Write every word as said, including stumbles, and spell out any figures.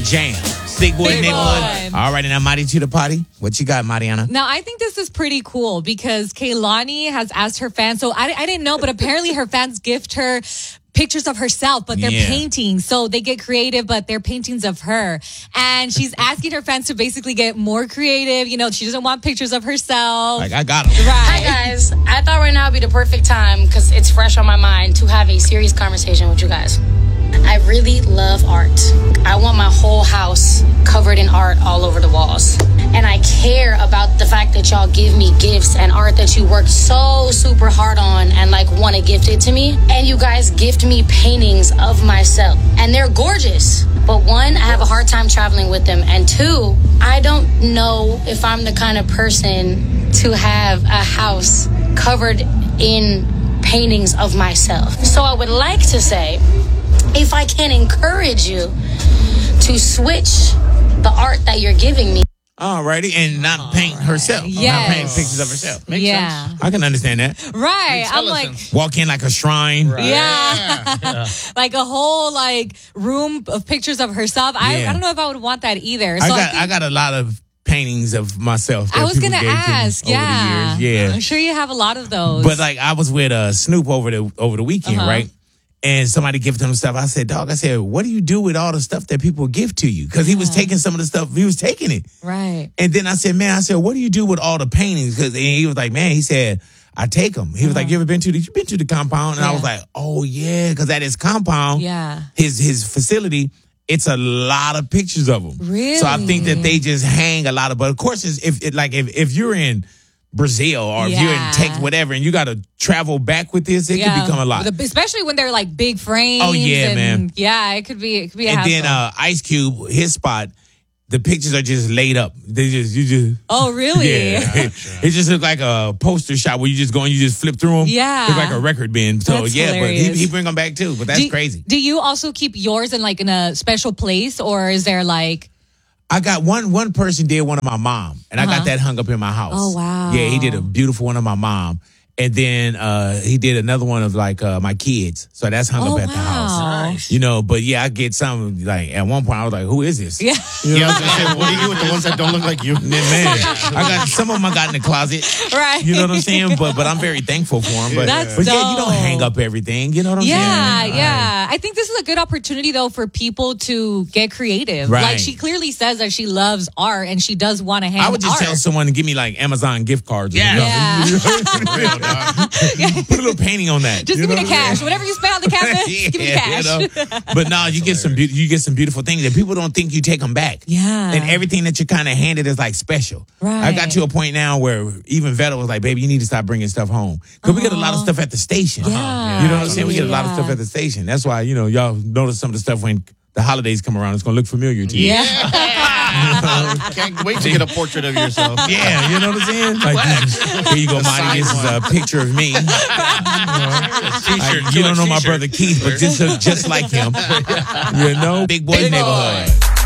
jam. Sick Boy Big Neighborhood. Boy. All right, and now Marty to the party. What you got, Mariana? Now, I think this is pretty cool because Kehlani has asked her fans. So I, I didn't know, but apparently her fans gift her pictures of herself, but they're Yeah. paintings. So they get creative, but they're paintings of her. And she's asking her fans to basically get more creative. You know, she doesn't want pictures of herself. Like, I got them. Right. Hi guys, I thought right now would be the perfect time because it's fresh on my mind to have a serious conversation with you guys. I really love art. I want my whole house covered in art all over the walls. And I care about the fact that y'all give me gifts and art that you worked so super hard on and like want to gift it to me. And you guys gift me paintings of myself. And they're gorgeous. But one, I have a hard time traveling with them. And two, I don't know if I'm the kind of person to have a house covered in paintings of myself. So I would like to say, if I can encourage you to switch the art that you're giving me. Alrighty, and not paint herself. Yes. Not paint pictures of herself. Makes Yeah. sense. I can understand that. Right. Makes I'm hella like, sense. Walk in like a shrine. Right. yeah. Yeah. like a whole like room of pictures of herself. I, Yeah. I don't know if I would want that either. So I I, got think, I got a lot of paintings of myself. that I was people gonna gave to me ask. over the Yeah. years. Yeah. I'm sure you have a lot of those. But like I was with uh, Snoop over the over the weekend, Uh-huh. right? And somebody gifted him stuff. I said, dog, I said, what do you do with all the stuff that people give to you? Because he was taking some of the stuff, he was taking it. right. And then I said, man, I said, what do you do with all the paintings? Because he was like, man, he said, I take them. He was like, you ever been to the, you been to the compound? And I was Yeah. like, oh yeah, because at his compound, Yeah. his his facility, it's a lot of pictures of them. Really? So I think that they just hang a lot of, but of course, it's, if it, like if if you're in Brazil or if you're Yeah. in Texas, whatever, and you got to travel back with this, it could become a lot. The- especially when they're like big frames. Oh, yeah, and, man. Yeah, it could be. It could be a And hassle. then uh, Ice Cube, his spot, the pictures are just laid up. They just you just. oh, really? Yeah, it just looked like a poster shot where you just go and you just flip through them. Yeah. Look like a record bin. So That's yeah, but he, hilarious. he bring them back too. But that's do, crazy. Do you also keep yours in like in a special place, or is there like? I got one. One person did one of my mom, and I got that hung up in my house. Oh, wow. Yeah, he did a beautiful one of my mom, and then uh, he did another one of like uh, my kids. So that's hung Oh, up at the house. wow. Nice. You know, but yeah, I get some like at one point I was like, "Who is this?" Yeah. Yeah, I was gonna say, what do you do with the ones that don't look like you? Man, man, I got some of them I got in the closet. Right. You know what I'm saying? But but I'm very thankful for them. But, That's but yeah, you don't dope. hang up everything. You know what I'm Yeah, saying? yeah. I think this is a good opportunity though for people to get creative. Right. Like she clearly says that she loves art and she does want to hang I would just art. tell someone to give me like Amazon gift cards. or Yeah. something. Yeah. Real, dog. Put a little painting on that. Just You give me know the what I'm cash. saying? Whatever you spend on the cabinet, just give me the Yeah, cash. you know? But no, you get some be- you get some beautiful things and people don't think you take them back. Yeah. And everything that you're kind of handed is like special. Right. I got to a point now where even Vetta was like, baby, you need to stop bringing stuff home. Because we get a lot of stuff at the station. Yeah. You know what I'm saying? We get a lot of Yeah. stuff at the station. That's why, you know, y'all notice some of the stuff when the holidays come around, it's going to look familiar to you. Yeah. Can't wait to get a portrait of yourself. Yeah, you know what I'm saying? Like, this- here you go, Monty. This is a picture of me. T-shirt. Like, you don't know my brother Keith, but just look just like him. You know, Big Boys Big Neighborhood. Boy.